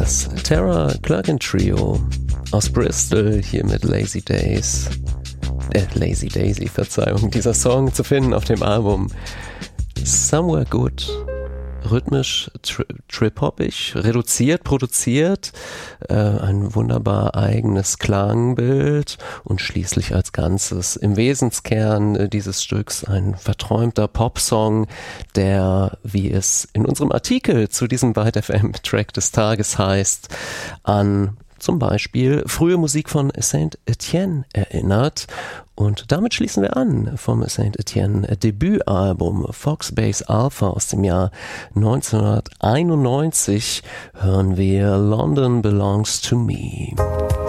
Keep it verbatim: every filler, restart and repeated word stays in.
Das Tara Plugin Trio aus Bristol hier mit Lazy Days. Äh, Lazy Daisy, Verzeihung. Dieser Song zu finden auf dem Album Somewhere Good. Rhythmisch, tri- trip-hoppig, reduziert, produziert, äh, ein wunderbar eigenes Klangbild und schließlich als Ganzes im Wesenskern äh, dieses Stücks ein verträumter Popsong, der, wie es in unserem Artikel zu diesem Byte F M-Track des Tages heißt, an zum Beispiel frühe Musik von Saint Etienne erinnert. Und damit schließen wir an vom Saint Etienne Debütalbum Fox Bass Alpha aus dem Jahr neunzehnhunderteinundneunzig hören wir London Belongs to Me.